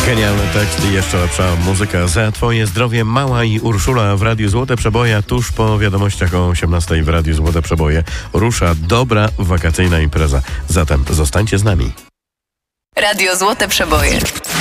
Genialny tekst i jeszcze lepsza muzyka. Za twoje zdrowie Mała i Urszula w Radiu Złote Przeboje. Tuż po wiadomościach o 18 w Radiu Złote Przeboje rusza dobra wakacyjna impreza. Zatem zostańcie z nami. Radio Złote Przeboje.